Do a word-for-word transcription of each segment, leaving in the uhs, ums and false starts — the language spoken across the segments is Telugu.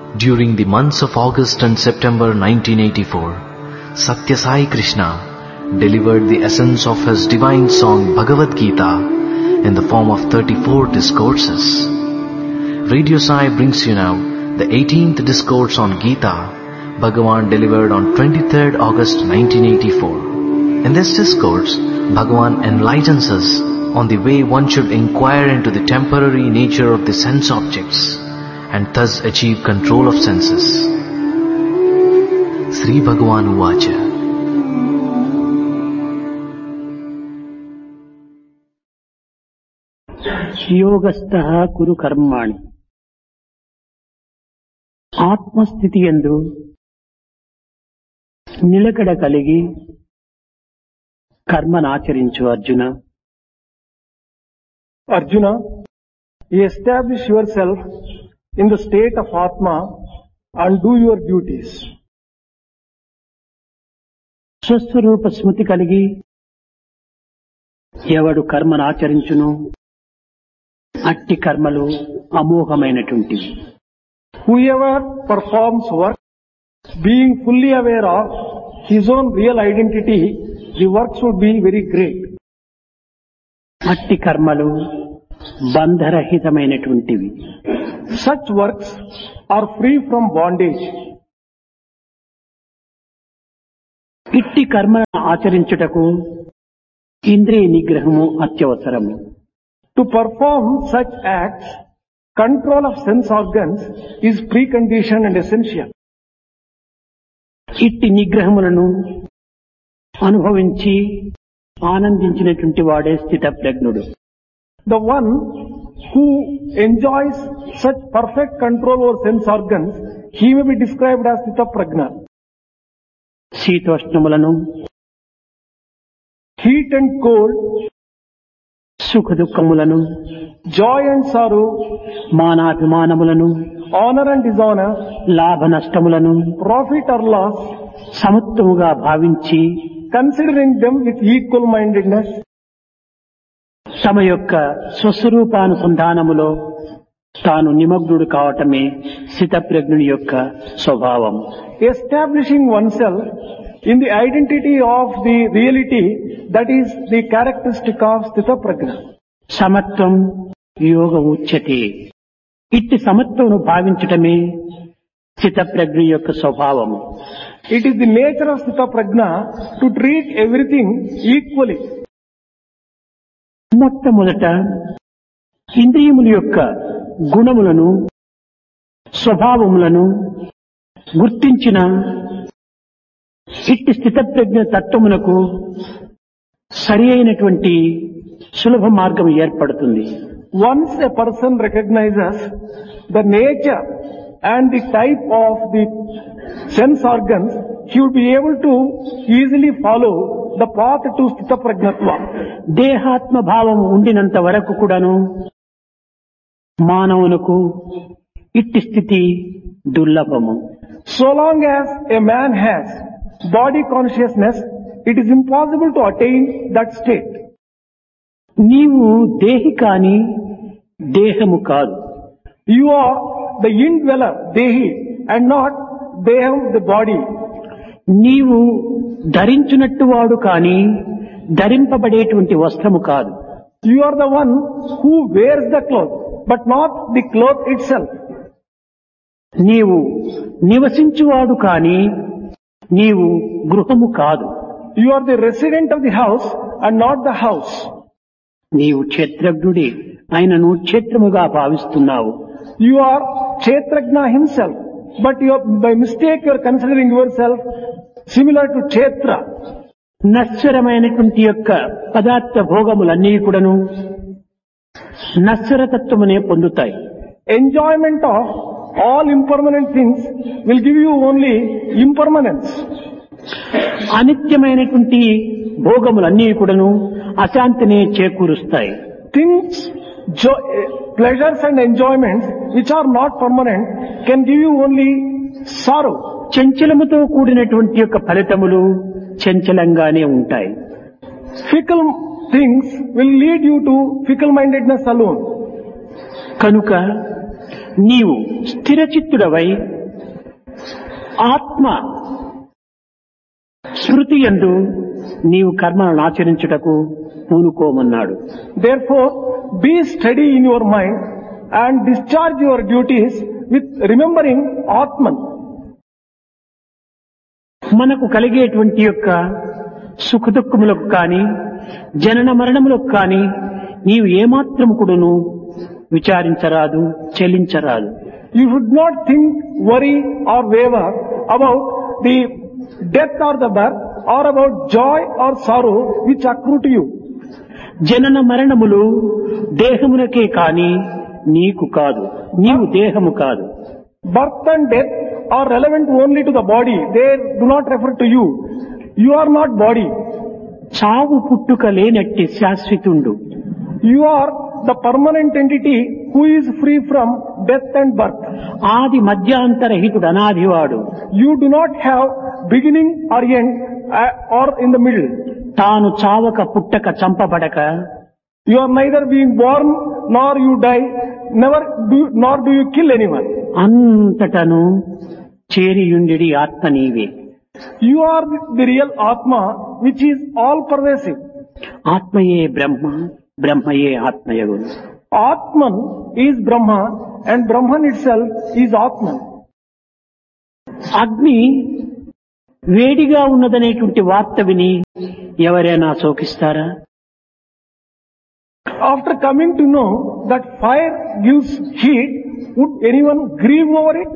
During the months of August and September nineteen eighty-four, Satya Sai Krishna delivered the essence of his divine song Bhagavad Gita in the form of thirty-four discourses. Radio Sai brings you now the eighteenth discourse on Gita, Bhagavan delivered on twenty-third August nineteen eighty-four. In this discourse, Bhagavan enlightens us on the way one should inquire into the temporary nature of the sense objects and thus achieve control of senses. Sri Bhagavan Uvacha. योगस्थः कुरु कर्माणि ఆత్మస్థితి యందు నిలకడ కలిగి కర్మనాచరించు Arjuna. Arjuna, establish yourself in the state of Atma and do your duties. స్వస్వరూప స్మృతి కలిగి ఎవడు కర్మనాచరించును అట్టి కర్మలు అమోఘమైనటువంటివి. Whoever performs work, being fully aware of his own real identity, the works would be very great. అట్టి కర్మలు బంధరహితమైనటువంటివి. Such works are free from bondage. ఇట్టి కర్మ ఆచరించుటకు ఇంద్రియ నిగ్రహము అత్యవసరము. To perform such acts, control of sense organs is precondition and essential. ఇట్టి నిగ్రహములను అనుభవించి ఆనందించినటువంటి వాడే స్థితప్రజ్ఞుడు. The one who enjoys such perfect control over sense organs, he may be described as Sthitāprajñā. శీతోష్ణములను, Heat and cold, సుఖ దుఃఖములను, joy and sorrow, మానాభిమానములను, honor and dishonor, లాభ నష్టములను profit or loss, సమత్వముగా భావించి considering them with equal mindedness, తమ యొక్క స్వస్వరూపానుసంధానములో తాను నిమగ్నుడు కావటమే స్థితప్రజ్ఞుని యొక్క స్వభావం. establishing oneself in the identity of the reality, that is the characteristic of Sthitāprajñā. సమత్వం యోగ ఉచ్యతే. ఇట్టి సమత్వమును భావించటమే స్థితప్రజ్ఞ యొక్క స్వభావము. It is the nature of Sthitāprajñā to treat everything equally. మొట్టమొదట ఇంద్రియముల యొక్క గుణములను, స్వభావములను గుర్తించిన ఇట్టి స్థితప్రజ్ఞ తత్వమునకు సరి అయినటువంటి సులభ మార్గం ఏర్పడుతుంది. Once a person recognizes the nature and the type of the sense organs, he will be able to easily follow the path to Sthitāprajñatva. దేహాత్మ భావం ఉండినంత వరకు కూడాను మానవునకు ఇట్టి స్థితి దుర్లభము. So long as a man has body consciousness, it is impossible to attain that state. నీవు దేహి కాని దేహము కాదు. You are the indweller, Dehi, and not Deham, the body. నీవు ధరించునట్టు వాడు కాని ధరింపబడేటువంటి వస్త్రము కాదు. You are the one who wears the cloth, but not the cloth itself. నీవు నివసించువాడు కాని నీవు గృహము కాదు. You are the resident of the house and not the house. నీవు క్షేత్రజ్ఞుడే ఆయనను క్షేత్రముగా భావిస్తున్నావు. You are Kshetrajna himself, but you are, by mistake you are considering yourself similar to Kshetra. నశ్వరమైనటువంటి యొక్క పదార్థ భోగములన్నీ కూడాను నశ్వరతత్వమునే పొందుతాయి. Enjoyment of all impermanent things will give you only impermanence. అనిత్యమైనటువంటి భోగములన్నీ కూడాను అశాంతిని చేకూరుస్తాయి. Things, jo- pleasures and enjoyments which are not permanent can give you only sorrow. చంచలముతో కూడినటువంటి యొక్క ఫలితములు చంచలంగానే ఉంటాయి. Fickle things will lead you to fickle-mindedness alone. కనుక నీవు స్థిరచిత్తుడవై ఆత్మ స్మృతి యందు నీవు కర్మలను ఆచరించుటకు పూనుకోమన్నాడు. Therefore, be steady in your mind and discharge your duties with remembering Atman. మనకు కలిగేటువంటి యొక్క సుఖ దుఃఖములకు కానీ జనన మరణములకు కానీ నీవు ఏమాత్రము కూడాను విచారించరాదు, చెల్లించరాదు. You should not think, worry or waver about the death or the birth or about joy or sorrow which accrue to you. జనన మరణములు దేహమునకే కాని నీకు కాదు, నీవు దేహము కాదు. Birth and death are relevant only to the body. They do not refer to you. You are not body. చావు పుట్టుక లేనట్టి శాశ్వతుండు. You are the permanent entity who is free from death and birth. ఆది మధ్యాంతరహితుడు అనాదివాడు. You do not have beginning or end uh, or in the middle. తాను చావక పుట్టక చంపబడక You are neither being born nor you die, never do, nor do you kill anyone. అంతటను చేరియుండి ఆత్మ నీవే. You are the real Atma which is all pervasive. ఆత్మయే బ్రహ్మ, బ్రహ్మయే ఆత్మయగును. Atman is Brahma and Brahman itself is Atman. అగ్ని వేడిగా ఉన్నదనేటువంటి వార్త విని ఎవరైనా శోకిస్తారా? After coming to know that fire gives heat, would anyone grieve over it?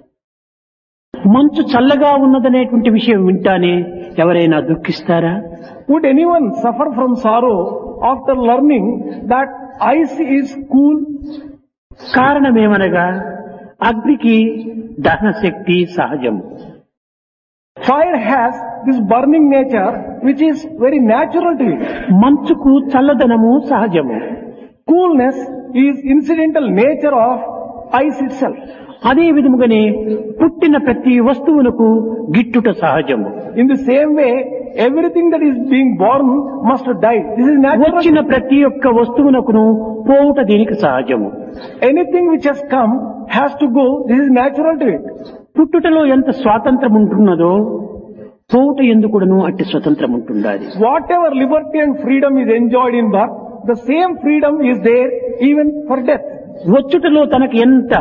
మంచు చల్లగా ఉన్నదనేటువంటి విషయం వింటానే ఎవరైనా దుఃఖిస్తారా? Would anyone suffer from sorrow after learning that ice is cool? కారణమేమనగా అగ్నికి దహన శక్తి సహజము. Fire has this burning nature which is very natural to it. మంచుకు చల్లదనము సహజము. Coolness is incidental nature of ice itself. అదే విధముగానే పుట్టిన ప్రతి వస్తువులకు గిట్టుట సహజము. In the same way, everything that is being born must die. This is natural. వచ్చిన ప్రతి ఒక్క వస్తువునకును పోవుట దీనికి సహజము. Anything which has come has to go. This is natural to it. పుట్టుటలో ఎంత స్వాతంత్రం ఉంటున్నదో పోవుట ఎందుకును అట్టి స్వతంత్రం ఉంటుండాలి. Whatever liberty and freedom is enjoyed in birth, the same freedom is there even for death. వచ్చుటలో తనకు ఎంత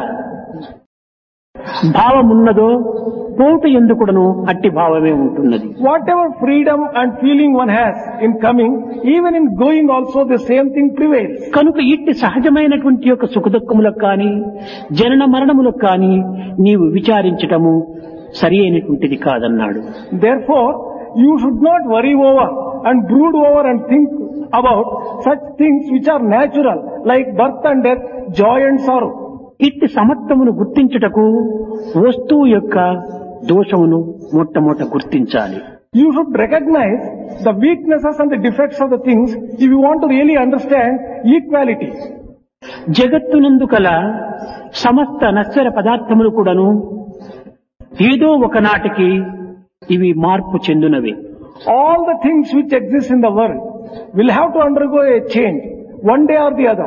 భావం ఉన్నదో పోవుట ఎందుకును అట్టి భావమే ఉంటున్నది. Whatever freedom and feeling one has in coming, even in going also the same thing prevails. కనుక ఇట్టి సహజమైనటువంటి యొక్క సుఖదుఖములకు కానీ జనన మరణములకు కానీ నీవు విచారించటము సరి అయినటువంటిది కాదన్నాడు. Therefore, you should not worry over and brood over and think about such things which are natural like birth and death, joy and sorrow. ఇట్టి సమత్వమును గుర్తించుటకు వస్తువు యొక్క దోషమును మొట్టమొదట గుర్తించాలి. You should recognize the weaknesses and the defects of the things if you want to really understand equality. జగత్తునందు కల సమస్త నశ్వర పదార్థములు కూడాను ఏదో ఒకనాటికి ఇవి మార్పు చెందునవి. All the things which exist in the world will have to undergo a change one day or the other.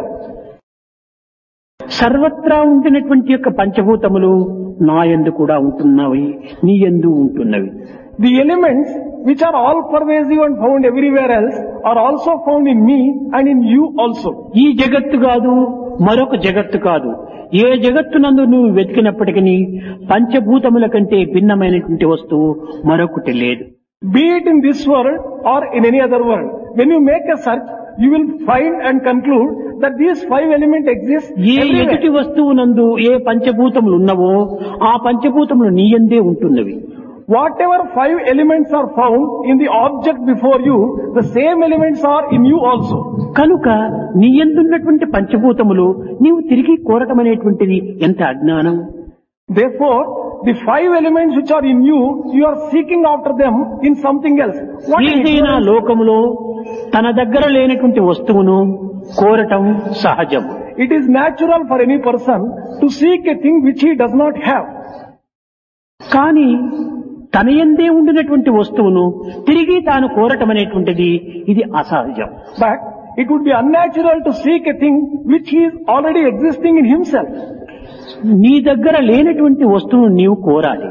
సర్వత్రా ఉండినటువంటి యొక్క పంచభూతములు నా యందు కూడా ఉంటున్నవి, నీ యందు ఉంటున్నవి. The elements which are all pervasive and found everywhere else are also found in me and in you also. ఈ జగత్తు కాదు, మరొక జగత్తు కాదు. ఏ జగత్తునందు నువ్వు వెతికినప్పటికీ పంచభూతముల కంటే భిన్నమైనటువంటి వస్తువు మరొకటి లేదు. Be it in this world or in any other world, when you make a search, you will find and conclude that these five elements exist ఏ ఎదుటి everywhere. వస్తువునందు ఏ పంచభూతములు ఉన్నవో ఆ పంచభూతములు నీ యందే ఉంటున్నవి. Whatever five elements are found in the object before you, the same elements are in you also. కనుక నీ యందున్నటువంటి పంచభూతములు నీవు తిరిగి కోరటం అనేటువంటిది ఎంత అజ్ఞానం. Therefore, the five elements which are in you, you are seeking after them in something else. What is ఏదైనా ignorance? లోకములో తన దగ్గర లేనటువంటి వస్తువును కోరటం సహజం. It is natural for any person to seek a thing which he does not have. కానీ తన యందే ఉండినటువంటి వస్తువును తిరిగి తాను కోరటం అనేటువంటిది ఇది అసహజం. But it would be unnatural to seek a thing which he is already existing in himself. నీ దగ్గర లేనటువంటి వస్తువును నీవు కోరాలి.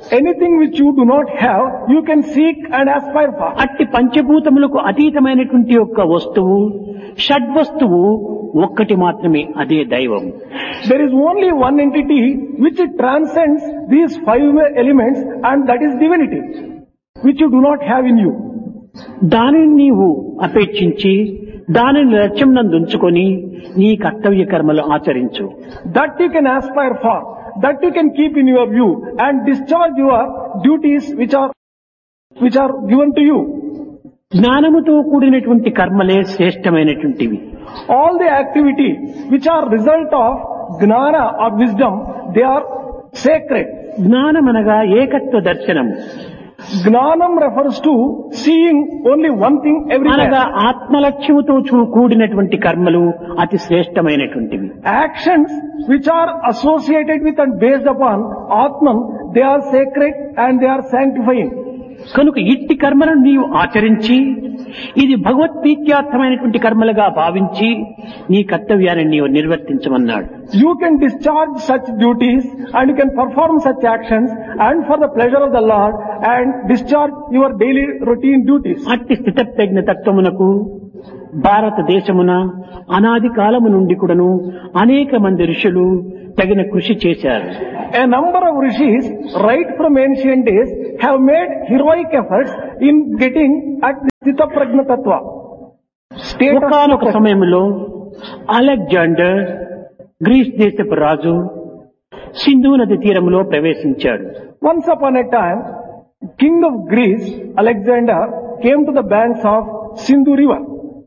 Anything which you do not have, you can seek and aspire for. అట్టి పంచభూతములకు అతీతమైనటువంటి యొక్క వస్తువు షడ్వస్తువు ఒక్కటి మాత్రమే, అదే దైవం. There is only one entity which transcends these five elements, and that is divinity, which you do not have in you. దానిని నీవు అపేక్షించి దానిని లక్ష్యం నందుంచుకొని నీ కర్తవ్య కర్మలు ఆచరించు. That you can aspire for, that you can keep in your view and discharge your duties which are which are given to you. జ్ఞానముతో కూడినటువంటి కర్మలే శ్రేష్టమైనటువంటివి. All the activities which are result of gnana or wisdom, they are sacred. జ్ఞానమనగా ఏకత్వ దర్శనం. Gnanam refers to seeing only one thing అనగా everywhere. ఆత్మలక్ష్యముతో చూ- కూడినటువంటి కర్మలు అతి శ్రేష్టమైనటువంటివి. Actions which are associated with and based upon Atman, they are sacred and they are sanctifying. కనుక ఇట్టి కర్మలను నీవు ఆచరించి ఇది భగవత్ప్రీత్యార్థమైనటువంటి కర్మలుగా భావించి నీ కర్తవ్యాన్ని నీవు నిర్వర్తించమన్నాడు. You can discharge such duties and you can perform such actions and for the pleasure of the Lord and discharge your daily routine duties. అట్టి స్థితప్రజ్ఞ తత్వమునకు భారతదేశమున అనాది కాలము నుండి కూడాను అనేక మంది ఋషులు తగిన కృషి చేశారు. A number of rishis right from ancient days have made heroic efforts in getting at the Sthita Prajna Tattva. State of ఒకానొక Sthita Prajna. సమయంలో అలెగ్జాండర్ గ్రీస్ దేశపు రాజు సింధు నది తీరంలో ప్రవేశించాడు. Once upon a time, king of Greece, Alexander, came to the banks of Sindhu river.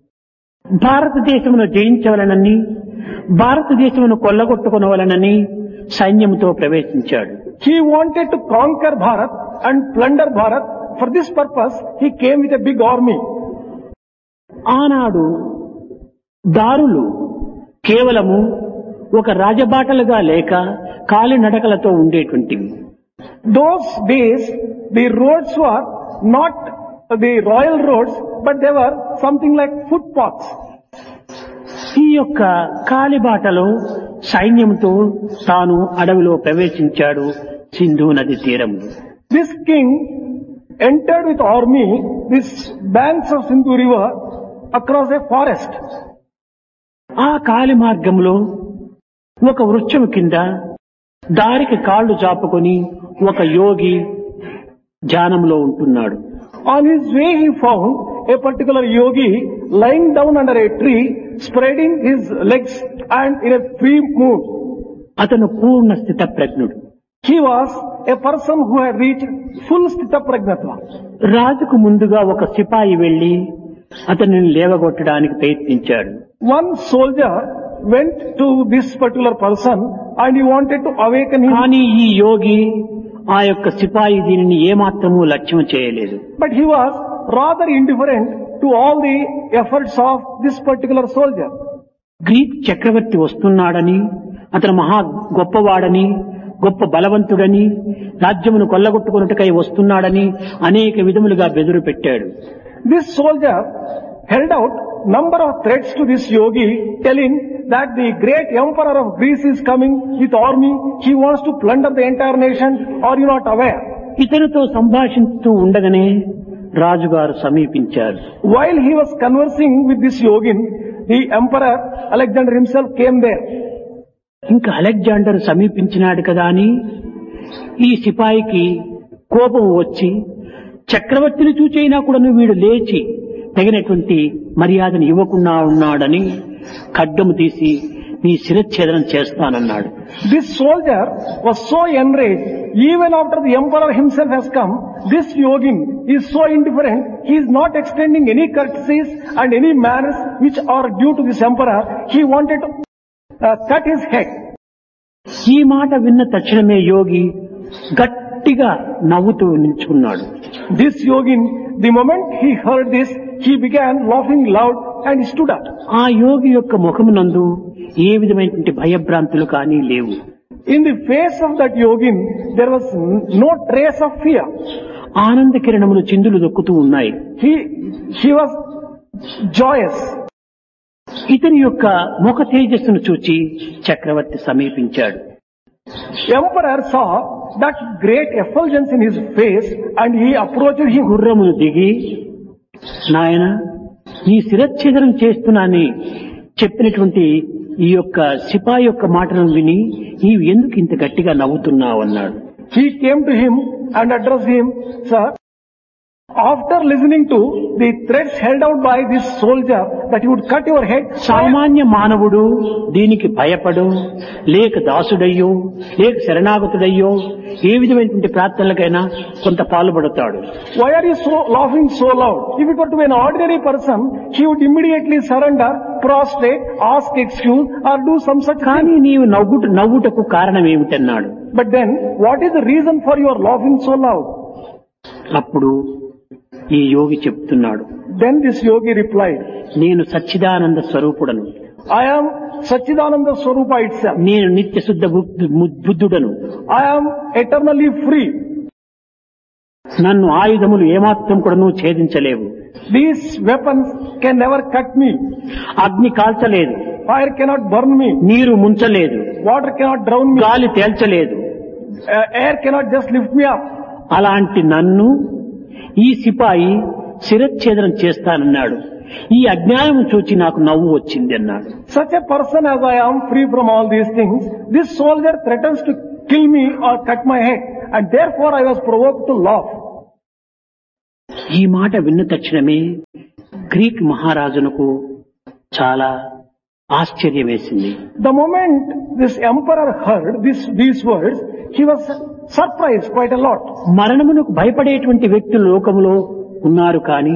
భారతదేశమును జయించవలనని భారతదేశమును కొల్లగొట్టుకునవలనని సైన్యంతో ప్రవేశించాడు. He wanted to conquer Bharat and plunder Bharat. For this purpose, he came with a big army. ఆనాడు దారులు కేవలము ఒక రాజబాటలుగా లేక కాలినడకలతో ఉండేటువంటివి. Those days, the roads were not the royal roads, but they were something like footpaths. ఈ యొక్క కాలిబాటలో సైన్యంతో తాను అడవిలో ప్రవేశించాడు సింధు నది తీరం. This king entered with army this banks of Sindhu river across a forest. ఆ కాలి మార్గంలో ఒక వృక్షము కింద దారికి కాళ్ళు చాపుకొని ఒక యోగి ధ్యానంలో ఉంటున్నాడు. On his way he found a particular yogi lying down under a tree, spreading his legs and in a free mood. అతను పూర్ణ స్థిత ప్రజ్ఞుడు. He was a person who had reached full Sthita Prajnatva. రాజుకు ముందుగా ఒక సిపాయి వెళ్లి అతనిని లేవగొట్టడానికి ప్రయత్నించాడు. One soldier went to this particular person and he wanted to awaken him, కానీ ఈ యోగి ఆ యొక్క సిపాయి దీనిని ఏమాత్రమూ లక్ష్యం చేయలేదు. but he was rather indifferent to all the efforts of this particular soldier. Greek చక్రవర్తి వస్తున్నాడని అతను మహా గొప్పవాడని గొప్ప బలవంతుడని రాజ్యమును కొల్లగొట్టుకున్నట్టుకై వస్తున్నాడని అనేక విధములుగా బెదురు పెట్టాడు. This soldier held out number of threats to this yogi, telling that the great emperor of Greece is coming with army. He wants to plunder the entire nation. Are you not aware? ఇతనితో సంభాషిస్తూ ఉండగానే రాజుగారు సమీపించారు. While he was conversing with this yogin, the emperor Alexander himself came there. ఇంకా అలెగ్జాండర్ సమీపించినాడు కదా అని ఈ సిపాయికి కోపం వచ్చి చక్రవర్తిని చూచైనా కూడా వీడు లేచి తగినటువంటి మర్యాదను ఇవ్వకుండా ఉన్నాడని ఖడ్గము తీసి నీ శిరచ్ఛేదనం చేస్తానన్నాడు. This soldier was so enraged, even after the emperor himself has come, this yogin is so indifferent, he is not extending any courtesies and any manners which are due to this emperor. He wanted to uh, cut his head. ఈ మాట విన్న తక్షణమే యోగి గట్టిగా నవ్వుతూ నిల్చుకున్నాడు. This yogin, the moment he heard this, he began laughing loud and he stood up. ఆ యోగి యొక్క ముఖమునందు ఏ విధమైనటువంటి భయభ్రాంతులు కానీ లేవు. In the face of that yogin, there was no trace of fear. ఆనంద కిరణములు చిందులు దొక్కుతూ ఉన్నాయి. He, he was joyous. ఇతని యొక్క ముఖ తేజస్సును చూచి చక్రవర్తి సమీపించాడు. Emperor saw that great effulgence in his face and he approached him. గుర్రమును దిగి నాయన నీ శిరచ్ఛేదనం చేస్తున్నానని చెప్పినటువంటి ఈ యొక్క సిపాయి యొక్క మాటలను విని నీవు ఎందుకు ఇంత గట్టిగా నవ్వుతున్నావు అన్నాడు. He came to him and addressed him, sir, after listening to the threats held out by this soldier that he would cut your head. సామాన్య మానవుడు దీనికి భయపడు లేక దాసుడయ్యో లేక శరణాగతుడయ్యో ఏ విధమైనటువంటి ప్రార్థనలకైనా కొంత పాల్పడతాడు. Why are you so laughing so loud? If it were to be an ordinary person, he would immediately surrender, prostrate, ask excuse or do some such కానీ thing. నీవు నవ్వుట నవ్వుటకు కారణం ఏమిటన్నాడు. But then, what is the reason for your laughing so loud? అప్పుడు ఈ యోగి చెప్తున్నాడు, Then this yogi replied, నేను Sachchidananda స్వరూపుడను, I am Sachidananda Swarupa itself. నేను నిత్య శుద్ధ బు- బుద్ధుడను, I am eternally free. నన్ను ఆయుధములు ఏమాత్రం కూడాను ఛేదించలేవు, These weapons can never cut me. అగ్ని కాల్చలేదు, Fire cannot burn me. నీరు ముంచలేదు, Water cannot drown me. గాలి తేల్చలేదు. Uh, air cannot just lift me up. అలాంటి నన్ను ఈ సిపాయి శిరచ్ఛేదనం చేస్తానన్నాడు. ఈ అజ్ఞానం చూచి నాకు నవ్వు వచ్చింది అన్నాడు. Such a person as I am, free from all these things, this soldier threatens to kill me or cut my head, and therefore I was provoked to laugh. ఈ మాట విన్న తక్షణమే గ్రీక్ మహారాజునకు చాలా ఆశ్చర్యం వేసింది. The moment this emperor heard this, these words, he was surprised quite a lot. మరణమునకు భయపడేటువంటి వ్యక్తులు లోకములో ఉన్నారు, కానీ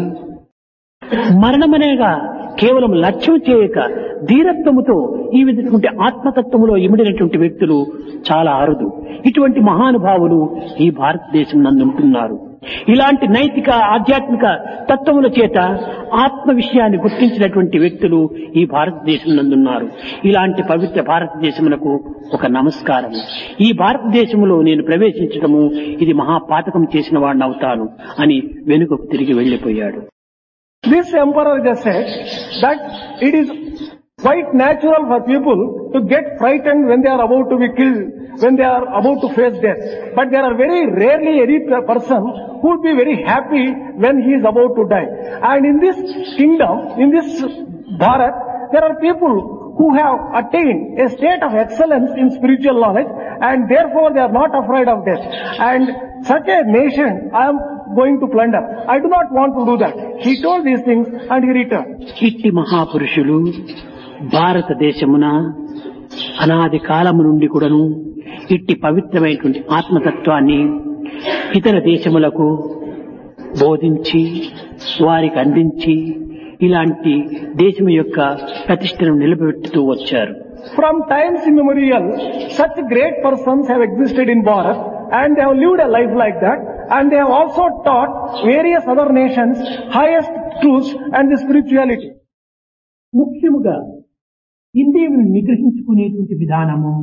మరణమనేగా కేవలం లక్ష్యం చేయక ధీరత్వముతో ఈ విధటువంటి ఆత్మతత్వములో ఇమిడినటువంటి వ్యక్తులు చాలా అరుదు. ఇటువంటి మహానుభావులు ఈ భారతదేశం నందు ఉంటున్నారు. ఇలాంటి నైతిక ఆధ్యాత్మిక తత్వముల చేత ఆత్మ విషయాన్ని గుర్తించినటువంటి వ్యక్తులు ఈ భారతదేశం నందున్నారు. ఇలాంటి పవిత్ర భారతదేశమునకు ఒక నమస్కారం. ఈ భారతదేశంలో నేను ప్రవేశించడము ఇది మహాపాతకం చేసిన వాడిని అవుతాను అని వెనుకకు తిరిగి వెళ్లిపోయాడు. This emperor just said that it is quite natural for people to get frightened when they are about to be killed, when they are about to face death. But there are very rarely any person who would be very happy when he is about to die. And in this kingdom, in this Bharat, there are people who have attained a state of excellence in spiritual knowledge, and therefore they are not afraid of death. And such a nation I am going to plunder. I do not want to do that. He told these things and he returned. ఇట్టి మహాపురుషులు భారతదేశమున అనాది కాలము నుండి కూడాను ఇట్టి పవిత్రమైనటువంటి ఆత్మతత్వాన్ని ఇతర దేశములకు బోధించి వారికి అందించి ఇలాంటి దేశం యొక్క ప్రతిష్టను నిలబెట్టుతూ వచ్చారు. From times immemorial, such great persons have existed in Bharat and they have lived a life like that, and they have also taught various other nations highest truths and the spirituality. ముఖ్యముగా ఇంద్రియమును నిగ్రహించుకునేటువంటి విధానము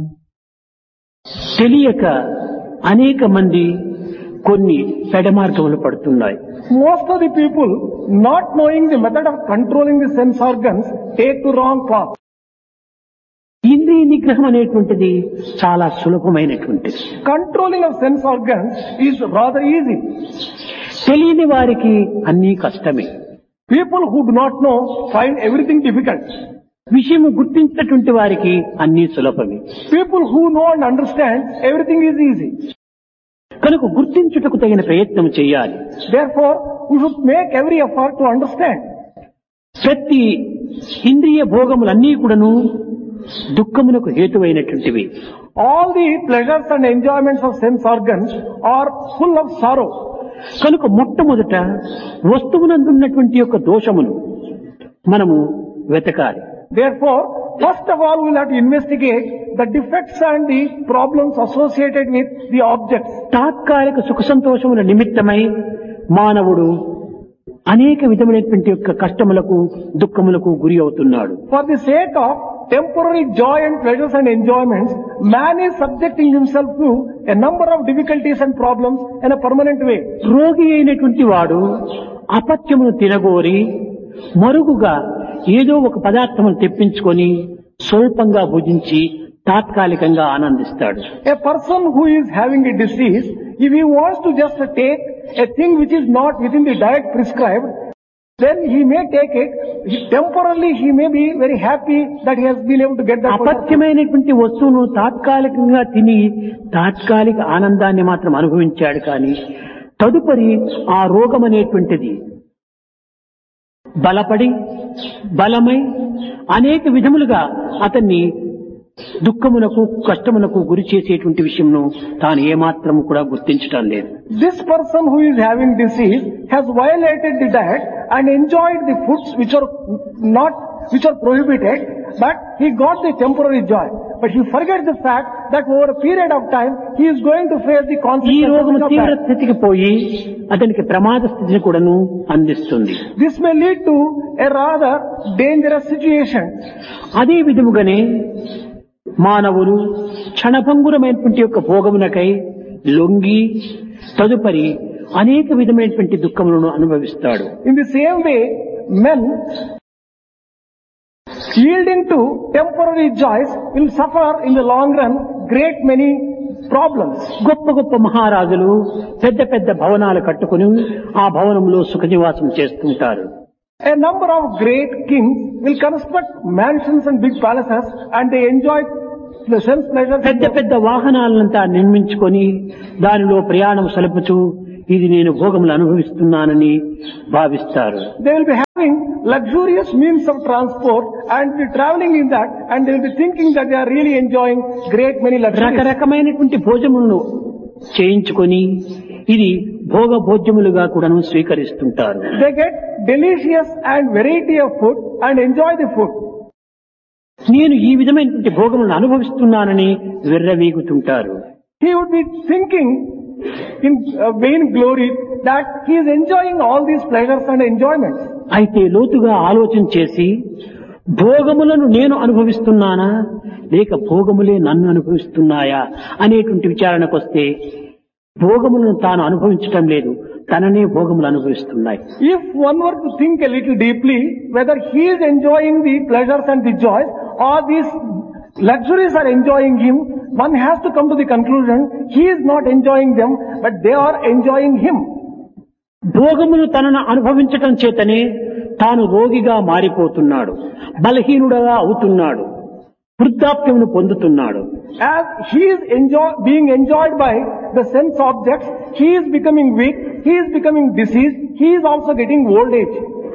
తెలియక అనేక మంది కొన్ని పెడమార్గములు పడుతున్నాయి. Most of the people, not knowing the method of controlling the sense organs, take the wrong path. ఇంద్రియ నిగ్రహం అనేటువంటిది చాలా సులభమైనటువంటిది. Controlling of sense organs is rather easy. తెలియని వారికి అన్నీ కష్టమే. People who do not know find everything difficult. విషయము గుర్తించినటువంటి వారికి అన్నీ సులభమే. People who know and understand, everything is easy. కనుక గుర్తించుటకు తగిన ప్రయత్నం చేయాలి. Therefore, we should make every effort to understand. ప్రతి ఇంద్రియ భోగములన్నీ కూడాను దుఃఖమునకు హేతువైనటువంటివి. All the pleasures and enjoyments of sense organs are full of sorrow. కనుక మొట్టమొదట వస్తువునందున్నటువంటి యొక్క దోషమును మనము వెతకాలి. Therefore, first of all, we will have to investigate the defects and the problems associated with the objects. తాత్కాలిక సుఖ సంతోషముల నిమిత్తమై మానవుడు అనేక విధమైనటువంటి యొక్క కష్టములకు దుఃఖములకు గురి అవుతున్నాడు. For the sake of temporary joy and pleasures and enjoyments, man is subjecting himself to a number of difficulties and problems in a permanent way. రోగి అయినటువంటి వాడు అపత్యమును తినగోరి మరుగుగా ఏదో ఒక పదార్థమును తెప్పించుకొని స్వల్పంగా భుజించి తాత్కాలికంగా ఆనందిస్తాడు. A person who is having a disease, if he wants to just take a thing which is not within the diet prescribed, then he may take it. He, temporarily he may be very happy that he has been able to get that. అపథ్యమైనటువంటి వస్తువును తాత్కాలికంగా తిని తాత్కాలిక ఆనందాన్ని మాత్రం అనుభవించాడు. కానీ తదుపరి ఆ రోగం అనేటువంటిది బలపడి బలమై అనేక విధములుగా అతన్ని దుఃఖమునకు కష్టమునకు గురి చేసేటువంటి విషయంను తాను ఏమాత్రము కూడా గుర్తించటం లేదు. This person who is having disease has violated the diet and enjoyed the foods which are not, which are prohibited, but he got the temporary joy. But he forgets the fact that over a period of time he is going to face the ఈ consequences రోగము of తీవ్ర that. స్థితికి పోయి అతనికి ప్రమాద స్థితిని కూడాను అందిస్తుంది. This may lead to a rather dangerous situation. అదే విధముగానే మానవులు క్షణభంగురమైనటువంటి యొక్క భోగమునకై లొంగి తదుపరి అనేక విధమైనటువంటి దుఃఖములను అనుభవిస్తాడు. In the same way, men yielding to temporary joys will suffer in the long run great many problems. గొప్ప గొప్ప మహారాజులు పెద్ద పెద్ద భవనాలు కట్టుకుని ఆ భవనంలో సుఖ నివాసం చేస్తుంటారు. A number of great kings will construct mansions and big palaces and they enjoy the sense pleasures. పెద్ద పెద్ద వాహనాలంతా నిర్మించుకొని దానిలో ప్రయాణం సలుపుచూ ఇది నేను భోగములు అనుభవిస్తున్నానని భావిస్తారు. They will be having luxurious means of transport and be traveling in that, and they will be thinking that they are really enjoying great many luxuries. రకరకమైనటువంటి భోజములను చేయించుకొని ఇది భోగ భోజ్యములుగా కూడాను స్వీకరిస్తుంటారు. They get delicious and variety of food and enjoy the food. నేను ఈ విధమైనటువంటి భోగములను అనుభవిస్తున్నానని విర్రవీగుతుంటారు. He would be thinking in uh, vain glory that he is enjoying all these pleasures and enjoyments. అయితే లోతుగా ఆలోచన చేసి భోగములను నేను అనుభవిస్తున్నానా లేక భోగములే నన్ను అనుభవిస్తున్నాయా అనేటువంటి విచారణకు వస్తే భోగములను తాను అనుభవించటం లేదు, తననే భోగములు అనుభవిస్తున్నాయి. If one were to think a little deeply whether he is enjoying the pleasures and the joys or these luxuries are enjoying him, one has to come to the conclusion he is not enjoying them but they are enjoying him. భోగములు తనను అనుభవించటం చేతనే తాను రోగిగా మారిపోతున్నాడు, బలహీనుడగా అవుతున్నాడు, వృద్ధాప్యమును పొందుతున్నాడు. As he is enjoy, being enjoyed by the sense objects, he is becoming weak, he is becoming diseased, he is also getting old age.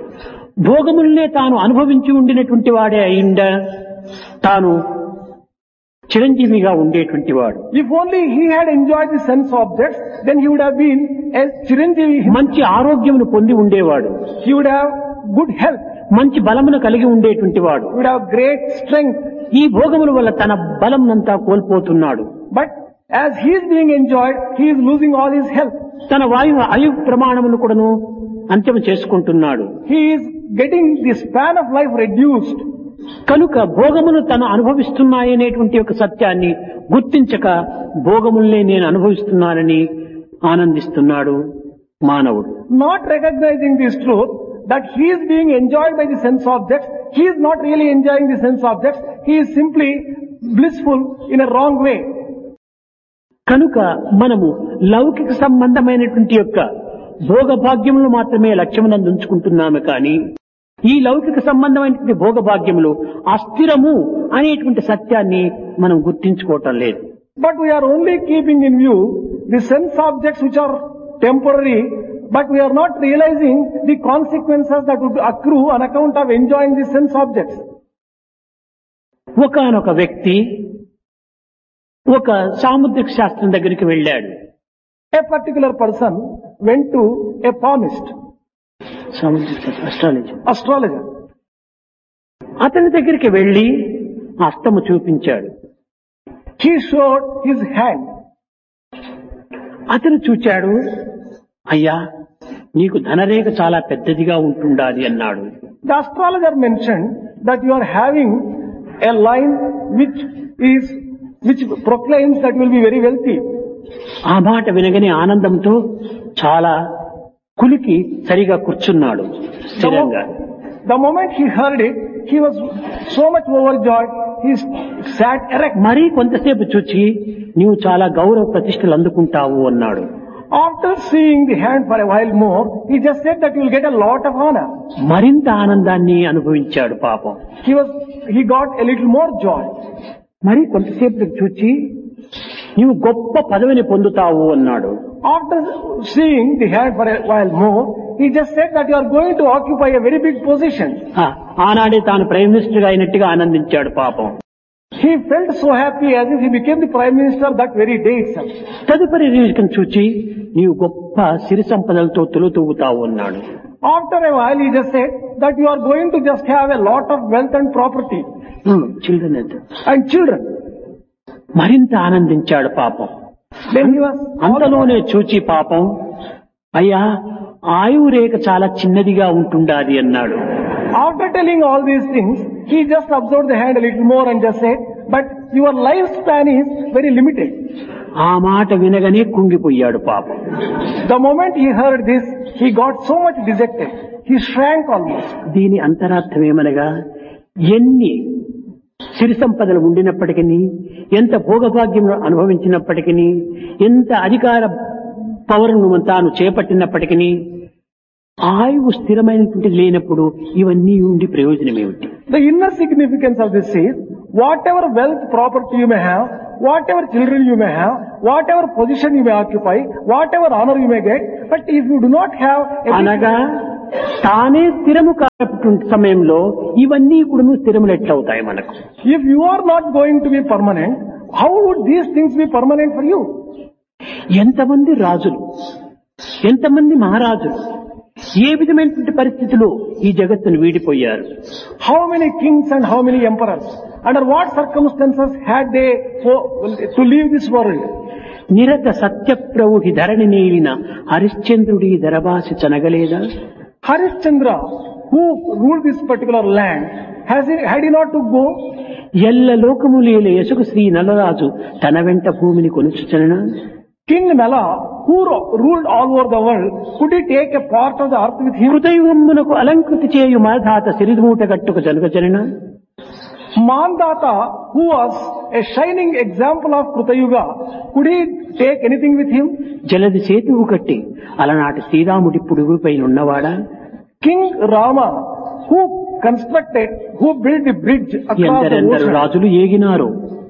భోగములనే తాను అనుభవించి ఉండినటువంటి వాడే అయిండ తాను చిరంజీవిగా ఉండేటువంటి వాడు. If only he had enjoyed the sense objects, then he would have been a Chiranjeevi. మంచి ఆరోగ్యమును పొంది ఉండేవాడు, He would have good health, మంచి బలమును కలిగి ఉండేటువంటి వాడు. he would have great strength. ఈ భోగముల వల్ల తన బలంనంతా కోల్పోతున్నాడు. But as he is being enjoyed, he is losing all his health. తన వాయు ఆయు ప్రమాణమును కూడాను అంత్యం చేసుకుంటున్నాడు. He is getting the span of life reduced. కనుక భోగమును తను అనుభవిస్తున్నాయనేటువంటి ఒక సత్యాన్ని గుర్తించక భోగముల్నే నేను అనుభవిస్తున్నానని ఆనందిస్తున్నాడు మానవుడు. Not recognizing this truth that he is being enjoyed by the sense objects, he is not really enjoying the sense objects, he is simply blissful in a wrong way. కనుక మనము లౌకిక సంబంధమైనటువంటి యొక్క భోగభాగ్యములు మాత్రమే లక్ష్యమునందు ఉంచుకుంటున్నాము కానీ ఈ లౌకిక సంబంధమైనటువంటి భోగభాగ్యములు అస్థిరము అనేటువంటి సత్యాన్ని మనం గుర్తించుకోవటం లేదు. But we are only keeping in view the sense objects which are temporary, but we are not realizing the consequences that would accrue on account of enjoying the sense objects. ఒకానొక వ్యక్తి ఒక సాముద్రిక శాస్త్రం దగ్గరికి వెళ్ళాడు. A particular person went to a palmist, Samudrika astrology astrologer. అతని దగ్గరికి వెళ్లి హస్తము చూపించాడు. He showed his hand. అతను చూచాడు, అయ్యా నీకు ధనరేఖ చాలా పెద్దదిగా ఉంటుండాలి అన్నాడు. The astrologer mentioned that you are having a line which is which proclaims that you will be very wealthy. ఆ మాట వినగానే ఆనందంతో చాలా కులికి సరిగా కూర్చున్నాడు The, స్థిరంగా. mo- the moment he heard it, he was so much overjoyed, he sat erect. మరీ కొంతసేపు చూచి నీవు చాలా గౌరవ ప్రతిష్టలు అందుకుంటావు అన్నాడు. After seeing the hand for a while more, he just said that you will get a lot of honor. మరింత ఆనందాన్ని అనుభవించాడు పాపం. He was, he got a little more joy. మరి కొంతసేపు చూచి నీవు గొప్ప పదవిని పొందుతావు అన్నాడు. After seeing the hand for a while more, he just said that you are going to occupy a very big position. ఆ, ఆనాడే తాను ప్రైమ్ మినిస్టర్ గా అయినట్టుగా ఆనందించాడు పాపం. He felt so happy as if he became the prime minister that very day itself. తదుపరి నిమిషం చూచి నీవు గొప్ప సిరి సంపదలతో తులుతూగుతావు అన్నాడు. After a while, he just said that you are going to just have a lot of wealth and property children and children. మరింత ఆనందించాడు పాపం. Then he was అంతలోనే చూచి పాపం, అయ్యా ఆయువు రేఖ చాలా చిన్నదిగా ఉంటుండాది అన్నాడు. After telling all these things, he just observed the hand a little more and just said, but your lifespan is very limited. ఆ మాట వినగానే కుంగిపోయాడు పాపం. The moment he heard this, he got so much dejected. He shrank almost. దీని అంతరార్థం ఏమనగా, ఎన్ని సిరి సంపదలు ఉండినప్పటికీ, ఎంత భోగభాగ్యం అనుభవించినప్పటికీ, ఎంత అధికార పవరును తాను చేపట్టినప్పటికీ, ఆయువు స్థిరమైనటువంటి లేనప్పుడు ఇవన్నీ ఉండి ప్రయోజనం ఏమిటి? The inner significance of this is, whatever wealth, property you may have, whatever children you may have, whatever position you may occupy, whatever honor you may get, but if you do not have a అనగా తానే స్థిరము కానటువంటి సమయంలో ఇవన్నీ కూడా స్థిరములు ఎట్లవుతాయి మనకు? if you are not going to be permanent, how would these things be permanent for you? ఎంతమంది రాజులు, ఎంతమంది మహారాజులు ఏ విధమైనటువంటి పరిస్థితుల్లో ఈ జగత్తును వీడిపోయారు? How many kings and how many emperors? Under what circumstances had they for, to leave this world? నిరత సత్యప్రభుకి Dharani నేలిన హరిశ్చంద్రుడి ధరభాష చనగలేదా? Harishchandra, who ruled this particular land, has he, had he not to go? ఎల్ల లోకములేల యశకు శ్రీ నలరాజు తన వెంట భూమిని కొనుచుచననా? King Nala, who ro- ruled all over the world, could he take a part of the earth with him? హృదయమునకు అలంకృతి చేయు మాధాత సిరిమూట గట్టుకు జనగజనన. Mandata, who was a shining example of Krutayuga, could he take anything with him? జలది సేతువు కట్టి అలనాటి శ్రీరాముడి పుడుగుపై ఉన్నవాడా? King Rama, who constructed, who built the bridge across the ఎందరెందరు ocean. రాజులు ఏగినారు,